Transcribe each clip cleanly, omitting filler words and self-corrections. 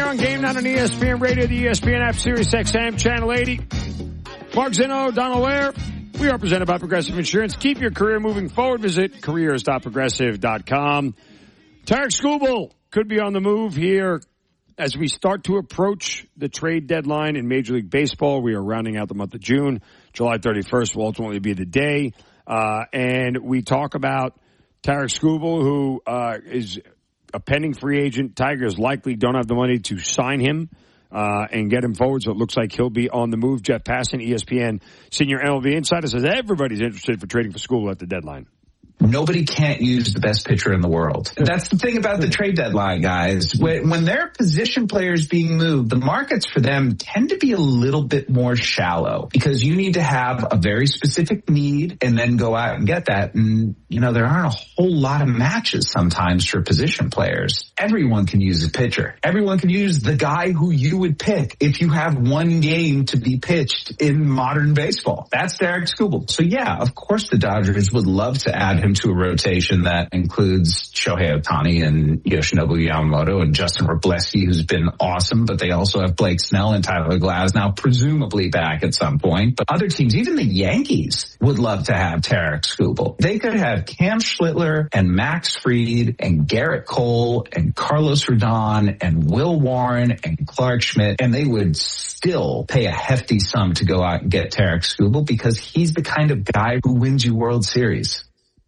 on Game Night on ESPN Radio, the ESPN app, Sirius XM, Channel 80. Mark Zinno, Donald Ware. We are presented by Progressive Insurance. Keep your career moving forward. Visit careers.progressive.com. Tarik Skubal could be on the move here as we start to approach the trade deadline in Major League Baseball. We are rounding out the month of June. July 31st will ultimately be the day. And we talk about Tarik Skubal, who is a pending free agent. Tigers likely don't have the money to sign him and get him forward, so it looks like he'll be on the move. Jeff Passan, ESPN Senior MLB Insider, says everybody's interested for trading for Skubal at the deadline. Nobody can't use the best pitcher in the world. That's the thing about the trade deadline, guys. When there are position players being moved, the markets for them tend to be a little bit more shallow because you need to have a very specific need and then go out and get that. And, you know, there aren't a whole lot of matches sometimes for position players. Everyone can use a pitcher. Everyone can use the guy who you would pick if you have one game to be pitched in modern baseball. That's Tarik Skubal. So, yeah, of course the Dodgers would love to add him to a rotation that includes Shohei Ohtani and Yoshinobu Yamamoto and Justin Wroblewski, who's been awesome, but they also have Blake Snell and Tyler Glasnow presumably back at some point. But other teams, even the Yankees, would love to have Tarik Skubal. They could have Cam Schlittler and Max Fried and Garrett Cole and Carlos Rodon and Will Warren and Clark Schmidt, and they would still pay a hefty sum to go out and get Tarik Skubal because he's the kind of guy who wins you World Series.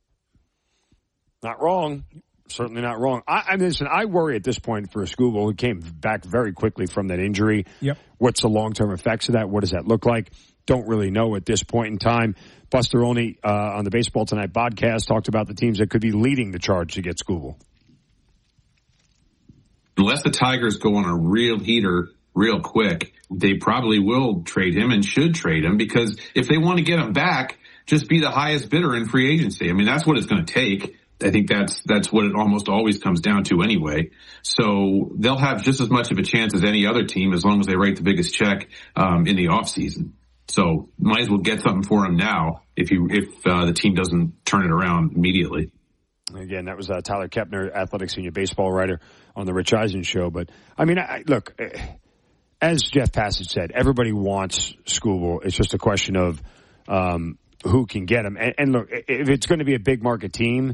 Not wrong. Certainly not wrong. I mean, listen, I worry at this point for Skubal, who came back very quickly from that injury. Yep. What's the long-term effects of that? What does that look like? Don't really know at this point in time. Buster Olney on the Baseball Tonight podcast talked about the teams that could be leading the charge to get Skubal. Unless the Tigers go on a real heater real quick, they probably will trade him and should trade him because if they want to get him back, just be the highest bidder in free agency. I mean, that's what it's going to take. I think that's what it almost always comes down to anyway. So they'll have just as much of a chance as any other team as long as they write the biggest check in the off season. So might as well get something for him now if the team doesn't turn it around immediately. Again, that was Tyler Kepner, Athletic Senior Baseball writer on the Rich Eisen show. But I mean, look, as Jeff Passan said, everybody wants Skubal. It's just a question of who can get him. And look, if it's going to be a big market team,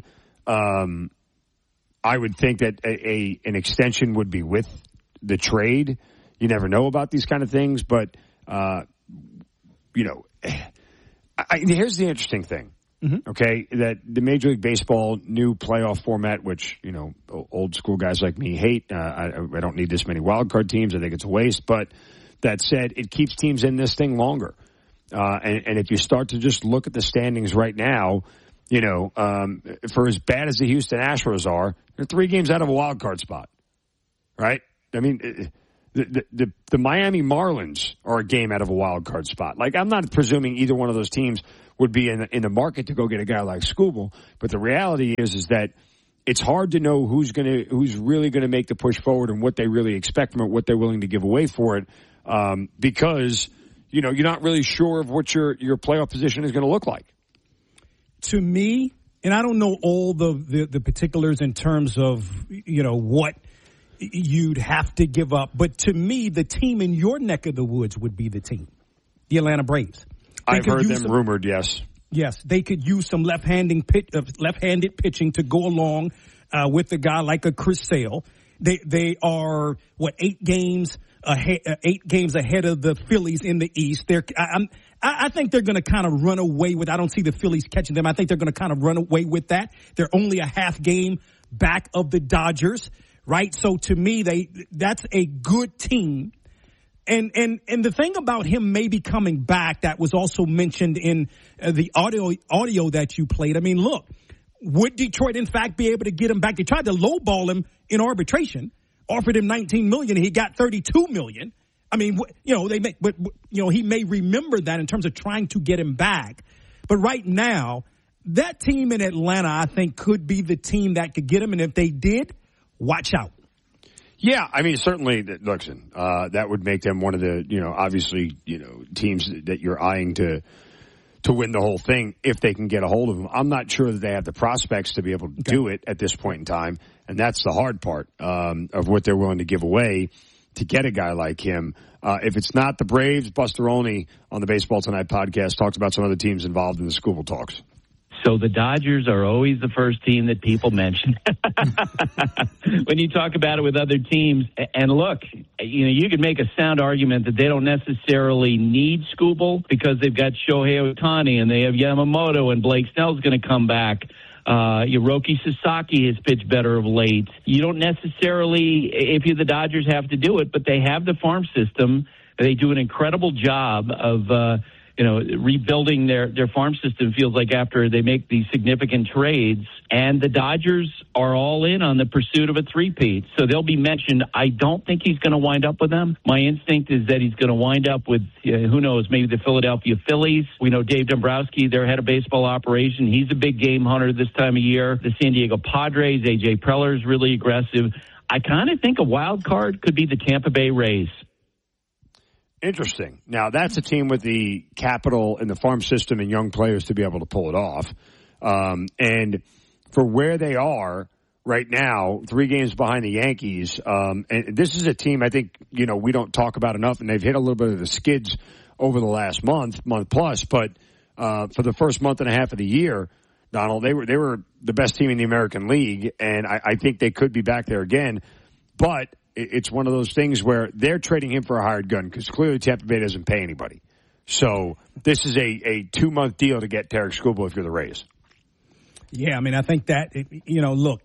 I would think that an extension would be with the trade. You never know about these kind of things, but you know, here's the interesting thing. Mm-hmm. Okay, that the Major League Baseball new playoff format, which, you know, old school guys like me hate. I don't need this many wild card teams. I think it's a waste. But that said, it keeps teams in this thing longer. And if you start to just look at the standings right now, you know, for as bad as the Houston Astros are, they're 3 games out of a wild card spot, right? I mean, the Miami Marlins are a game out of a wild card spot. Like, I'm not presuming either one of those teams would be in the market to go get a guy like Skubal, but the reality is that it's hard to know who's really gonna make the push forward and what they really expect from it, what they're willing to give away for it, because, you know, you're not really sure of what your playoff position is going to look like. To me, and I don't know all the particulars in terms of, you know, what you'd have to give up, but to me, the team in your neck of the woods would be the team, the Atlanta Braves. I've heard them rumored, yes. Yes, they could use some left-handed pitching to go along with a guy like a Chris Sale. They are 8 games ahead of the Phillies in the East. I think they're going to kind of run away with. I don't see the Phillies catching them. I think they're going to kind of run away with that. They're only a half game back of the Dodgers, right? So to me, that's a good team. And the thing about him maybe coming back that was also mentioned in the audio that you played. I mean, look, would Detroit in fact be able to get him back? They tried to lowball him in arbitration, offered him $19 million, and he got $32 million. I mean, you know, he may remember that in terms of trying to get him back. But right now, that team in Atlanta, I think, could be the team that could get him. And if they did, watch out. Yeah, I mean, certainly, listen, that would make them one of the, you know, obviously, you know, teams that you're eyeing to win the whole thing if they can get a hold of them. I'm not sure that they have the prospects to be able to do it at this point in time, and that's the hard part of what they're willing to give away. to get a guy like him. If it's not the Braves, Buster Olney on the Baseball Tonight podcast talks about some other teams involved in the Scuba Talks. So the Dodgers are always the first team that people mention when you talk about it with other teams. And look, you could make a sound argument that they don't necessarily need Skubal because they've got Shohei Ohtani and they have Yamamoto and Blake Snell's going to come back. Hiroki Sasaki has pitched better of late. You don't necessarily, if you're the Dodgers, have to do it, but they have the farm system. They do an incredible job of rebuilding their farm system, feels like, after they make these significant trades. And the Dodgers are all in on the pursuit of a three-peat. So they'll be mentioned. I don't think he's going to wind up with them. My instinct is that he's going to wind up with, who knows, maybe the Philadelphia Phillies. We know Dave Dombrowski, their head of baseball operation. He's a big game hunter this time of year. The San Diego Padres, A.J. Preller is really aggressive. I kind of think a wild card could be the Tampa Bay Rays. Interesting. Now, that's a team with the capital and the farm system and young players to be able to pull it off. And for where they are right now, 3 games behind the Yankees, and this is a team I think, we don't talk about enough, and they've hit a little bit of the skids over the last month plus, but for the first month and a half of the year, Donald, they were the best team in the American League, and I think they could be back there again. But it's one of those things where they're trading him for a hired gun because clearly Tampa Bay doesn't pay anybody. So this is a 2-month deal to get Tarik Skubal if you're the Rays. Yeah, I mean, I think that, look,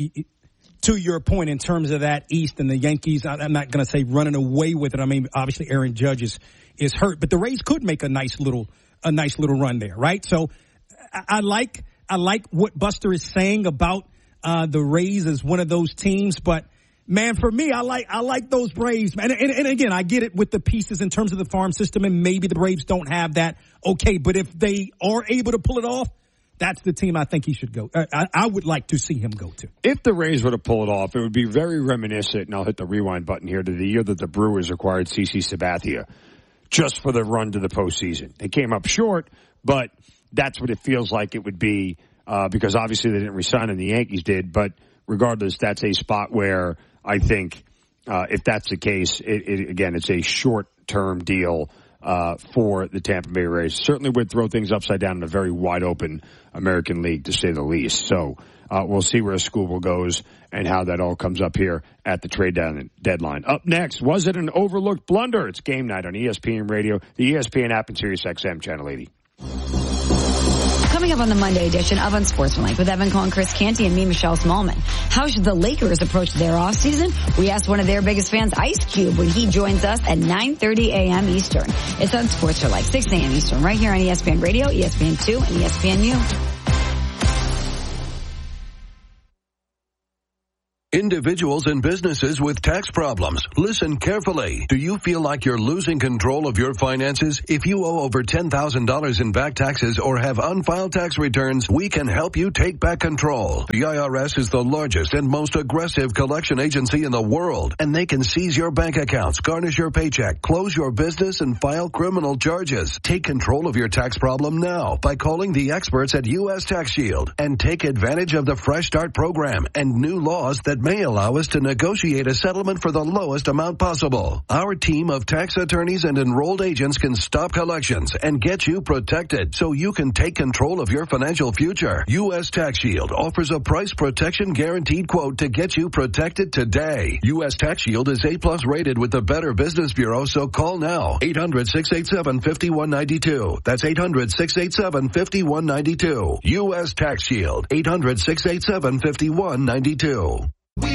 to your point in terms of that East and the Yankees, I'm not going to say running away with it. I mean, obviously Aaron Judge is hurt, but the Rays could make a nice little run there, right? So I like what Buster is saying about the Rays as one of those teams, but man, for me, I like those Braves, man. And again, I get it with the pieces in terms of the farm system, and maybe the Braves don't have that. Okay, but if they are able to pull it off, that's the team I think he should go. I would like to see him go to. If the Rays were to pull it off, it would be very reminiscent, and I'll hit the rewind button here, to the year that the Brewers acquired CC Sabathia just for the run to the postseason. They came up short, but that's what it feels like it would be because obviously they didn't resign and the Yankees did. But regardless, that's a spot where I think if that's the case, again, it's a short-term deal for the Tampa Bay Rays. Certainly would throw things upside down in a very wide-open American League, to say the least. So we'll see where Skubal goes and how that all comes up here at the trade deadline. Up next, was it an overlooked blunder? It's Game Night on ESPN Radio, the ESPN app, and SiriusXM Channel 80. Coming up on the Monday edition of Unsportsmanlike with Evan Cohen, Chris Canty, and me, Michelle Smallman. How should the Lakers approach their offseason? We asked one of their biggest fans, Ice Cube, when he joins us at 9:30 a.m. Eastern. It's Unsportsmanlike, 6 a.m. Eastern, right here on ESPN Radio, ESPN2, and ESPNU. Individuals and businesses with tax problems, listen carefully. Do you feel like you're losing control of your finances? If you owe over $10,000 in back taxes or have unfiled tax returns, we can help you take back control. The IRS is the largest and most aggressive collection agency in the world, and they can seize your bank accounts, garnish your paycheck, close your business, and file criminal charges. Take control of your tax problem now by calling the experts at U.S. Tax Shield and take advantage of the Fresh Start program and new laws that may allow us to negotiate a settlement for the lowest amount possible. Our team of tax attorneys and enrolled agents can stop collections and get you protected so you can take control of your financial future. U.S. Tax Shield offers a price protection guaranteed quote to get you protected today. U.S. Tax Shield is A+ rated with the Better Business Bureau, so call now. 800-687-5192. That's 800-687-5192. U.S. Tax Shield. 800-687-5192.